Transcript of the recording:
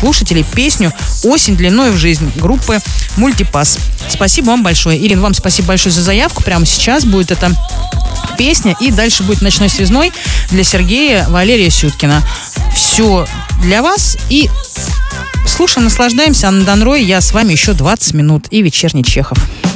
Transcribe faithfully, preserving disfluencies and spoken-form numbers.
слушателей песню «Осень длиной в жизнь» группы «Мультипасс». Спасибо вам большое. Ирин, вам спасибо большое за заявку. Прямо сейчас будет эта песня, и дальше будет «Ночной связной» для Сергея Валерия Сюткина. Все для вас, и слушаем, наслаждаемся. Анна Данрой, я с вами еще двадцать минут, и вечерний Чехов.